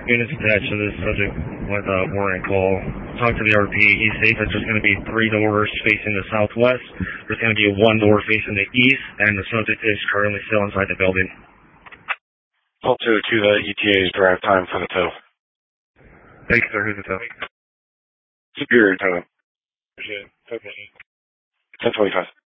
Units attached to this subject with a warrant call. Talk to the RP. He states that there's going to be 3 doors facing the southwest. There's going to be 1 door facing the east, and the subject is currently still inside the building. Pull to the ETA's drive time for the tow. Thank you, sir. Who's the tow? Superior tow. Appreciate it. Okay. 1025.